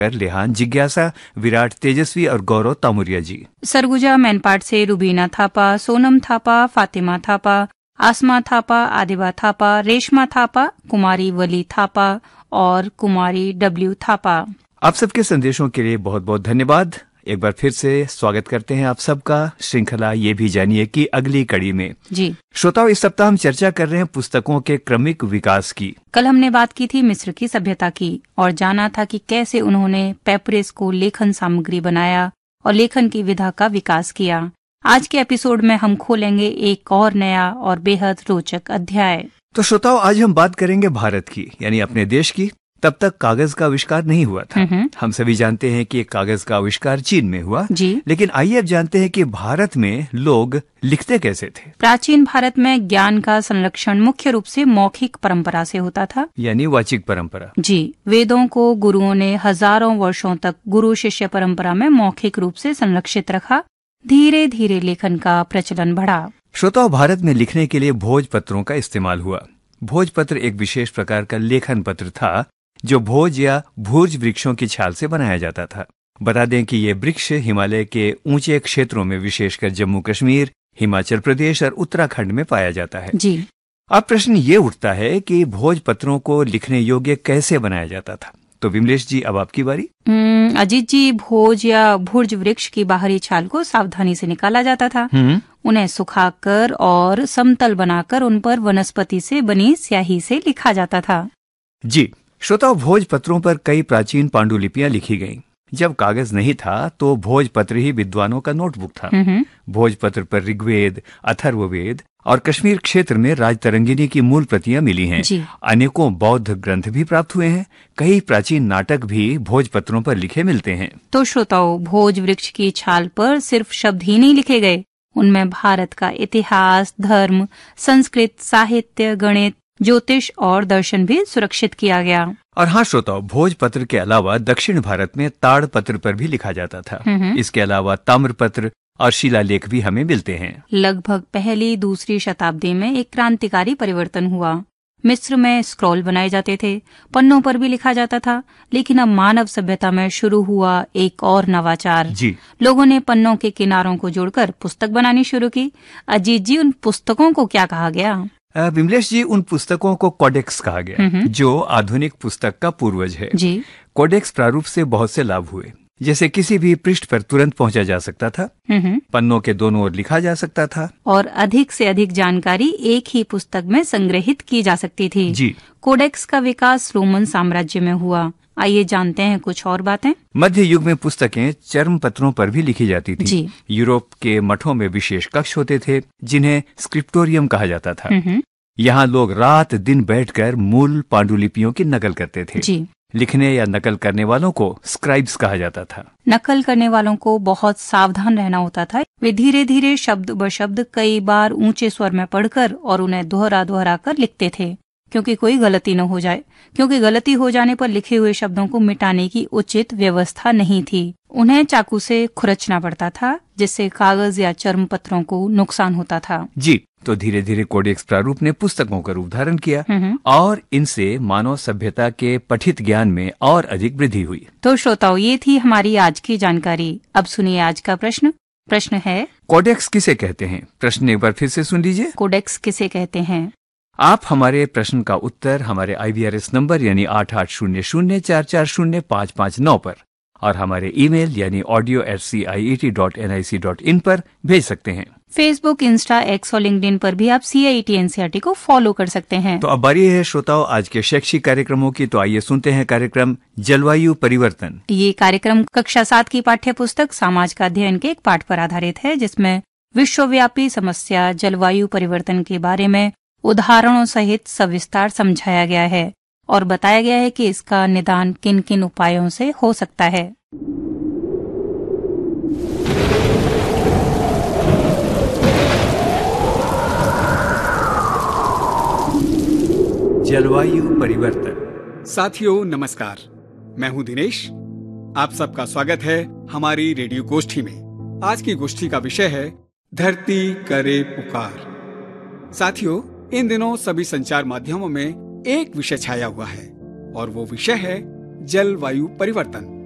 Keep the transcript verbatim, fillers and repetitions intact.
लेहान जिज्ञासा, विराट तेजस्वी और गौरव तामुरिया जी। सरगुजा मैनपाट से रुबीना थापा, सोनम थापा, फातिमा थापा, आसमा थापा, आदिबा थापा, रेशमा थापा, कुमारी वली थापा और कुमारी डब्ल्यू थापा। आप सबके संदेशों के लिए बहुत बहुत धन्यवाद। एक बार फिर से स्वागत करते हैं आप सबका श्रृंखला ये भी जानिए की अगली कड़ी में। जी श्रोताओं, इस सप्ताह हम चर्चा कर रहे हैं पुस्तकों के क्रमिक विकास की। कल हमने बात की थी मिस्र की सभ्यता की और जाना था कि कैसे उन्होंने पेपरस को लेखन सामग्री बनाया और लेखन की विधा का विकास किया। आज के एपिसोड में हम खोलेंगे एक और नया और बेहद रोचक अध्याय। तो श्रोताओं, आज हम बात करेंगे भारत की, यानी अपने देश की। तब तक कागज का आविष्कार नहीं हुआ था। हम सभी जानते हैं कि कागज का आविष्कार चीन में हुआ जी। लेकिन आइए अब जानते हैं कि भारत में लोग लिखते कैसे थे। प्राचीन भारत में ज्ञान का संरक्षण मुख्य रूप से मौखिक परंपरा से होता था, यानी वाचिक परंपरा। जी। वेदों को गुरुओं ने हजारों वर्षों तक गुरु शिष्य परंपरा में मौखिक रूप से संरक्षित रखा। धीरे धीरे लेखन का प्रचलन बढ़ा। श्रोताओं, भारत में लिखने के लिए भोजपत्रों का इस्तेमाल हुआ। भोजपत्र एक विशेष प्रकार का लेखन पत्र था जो भोज या भूर्ज वृक्षों की छाल से बनाया जाता था। बता दें कि ये वृक्ष हिमालय के ऊंचे क्षेत्रों में, विशेषकर जम्मू कश्मीर, हिमाचल प्रदेश और उत्तराखंड में पाया जाता है। जी। अब प्रश्न ये उठता है कि भोजपत्रों को लिखने योग्य कैसे बनाया जाता था। तो विमलेश जी, अब आपकी बारी। अजीत जी, भोज या भुर्ज वृक्ष की बाहरी छाल को सावधानी से निकाला जाता था। उन्हें सुखाकर और समतल बनाकर उन पर वनस्पति से बनी स्याही से लिखा जाता था। जी श्रोताओं, भोजपत्रों पर कई प्राचीन पांडुलिपियां लिखी गईं। जब कागज नहीं था तो भोजपत्र ही विद्वानों का नोटबुक था। भोजपत्र पर ऋग्वेद, अथर्ववेद और कश्मीर क्षेत्र में राजतरंगिनी की मूल प्रतियां मिली हैं। अनेकों बौद्ध ग्रंथ भी प्राप्त हुए हैं। कई प्राचीन नाटक भी भोजपत्रों पर लिखे मिलते हैं। तो श्रोताओं, भोज वृक्ष की छाल पर सिर्फ शब्द ही नहीं लिखे गए, उनमें भारत का इतिहास, धर्म, संस्कृत, साहित्य, गणित, ज्योतिष और दर्शन भी सुरक्षित किया गया। और हाँ श्रोताओं, भोजपत्र के अलावा दक्षिण भारत में ताड़पत्र पर भी लिखा जाता था। इसके अलावा ताम्रपत्र और शिलालेख भी हमें मिलते हैं। लगभग पहली दूसरी शताब्दी में एक क्रांतिकारी परिवर्तन हुआ। मिस्र में स्क्रॉल बनाए जाते थे, पन्नों पर भी लिखा जाता था। लेकिन अब मानव सभ्यता में शुरू हुआ एक और नवाचार। जी। लोगों ने पन्नों के किनारों को जोड़कर पुस्तक बनानी शुरू की। अजीत जी, उन पुस्तकों को क्या कहा गया? विमलेश जी, उन पुस्तकों को कोडेक्स कहा गया, जो आधुनिक पुस्तक का पूर्वज है। जी। कोडेक्स प्रारूप से बहुत से लाभ हुए, जैसे किसी भी पृष्ठ पर तुरंत पहुंचा जा सकता था, पन्नों के दोनों ओर लिखा जा सकता था और अधिक से अधिक जानकारी एक ही पुस्तक में संग्रहित की जा सकती थी। जी। कोडेक्स का विकास रोमन साम्राज्य में हुआ। आइए जानते हैं कुछ और बातें। मध्य युग में पुस्तकें चर्म पत्रों पर भी लिखी जाती थी। जी। यूरोप के मठों में विशेष कक्ष होते थे जिन्हें स्क्रिप्टोरियम कहा जाता था। यहाँ लोग रात दिन बैठकर मूल पांडुलिपियों की नकल करते थे। जी। लिखने या नकल करने वालों को स्क्राइब्स कहा जाता था। नकल करने वालों को बहुत सावधान रहना होता था। वे धीरे धीरे शब्द ब शब्द कई बार ऊंचे स्वर में पढ़कर और उन्हें दोहरा दोहरा कर लिखते थे, क्योंकि कोई गलती न हो जाए। क्योंकि गलती हो जाने पर लिखे हुए शब्दों को मिटाने की उचित व्यवस्था नहीं थी। उन्हें चाकू से खुरचना पड़ता था, जिससे कागज या चर्म पत्रों को नुकसान होता था। जी। तो धीरे धीरे कोडेक्स प्रारूप ने पुस्तकों का रूप धारण किया और इनसे मानव सभ्यता के पठित ज्ञान में और अधिक वृद्धि हुई। तो श्रोताओं, ये थी हमारी आज की जानकारी। अब सुनिए आज का प्रश्न। प्रश्न है, कोडेक्स किसे कहते हैं? प्रश्न एक बार फिर से सुन लीजिए। कोडेक्स किसे कहते हैं? आप हमारे प्रश्न का उत्तर हमारे आई वी आर एस नंबर यानी आठ आठ शून्य शून्य चार चार शून्य पाँच पाँच नौ पर और हमारे ईमेल यानी audio eight C I E T dot N I C dot in पर भेज सकते हैं। फेसबुक, इंस्टा, एक्स और लिंक्डइन पर भी आप सी आई E T N C R T को फॉलो कर सकते हैं। तो अब बारी है श्रोताओं आज के शैक्षिक कार्यक्रमों की। तो आइए सुनते हैं कार्यक्रम जलवायु परिवर्तन। ये कार्यक्रम कक्षा सात की पाठ्य पुस्तक समाज का अध्ययन के एक पाठ पर आधारित है, जिसमें विश्वव्यापी समस्या जलवायु परिवर्तन के बारे में उदाहरणों सहित सविस्तार समझाया गया है और बताया गया है कि इसका निदान किन किन उपायों से हो सकता है। जलवायु परिवर्तन। साथियों नमस्कार, मैं हूं दिनेश। आप सबका स्वागत है हमारी रेडियो गोष्ठी में। आज की गोष्ठी का विषय है धरती करे पुकार। साथियों, इन दिनों सभी संचार माध्यमों में एक विषय छाया हुआ है और वो विषय है जलवायु परिवर्तन।